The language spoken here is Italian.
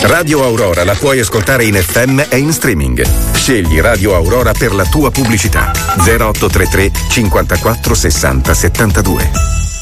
Radio Aurora la puoi ascoltare in FM e in streaming. Scegli Radio Aurora per la tua pubblicità. 0833 54 60 72.